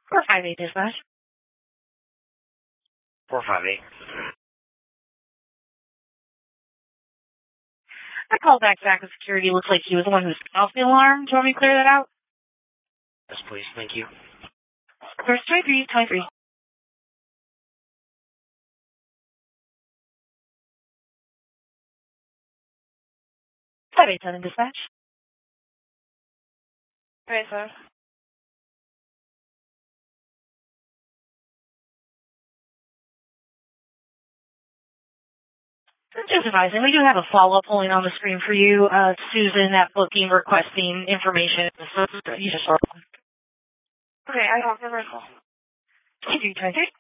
458 dispatch. 458. I called back with security. Looks like he was the one who set off the alarm. Do you want me to clear that out? Yes, please. Thank you. There's 23. 587 dispatch. Okay, sir. Just advising, we do have a follow-up pulling on the screen for you. Susan at booking requesting information. You just saw. Okay, I got the call. 23.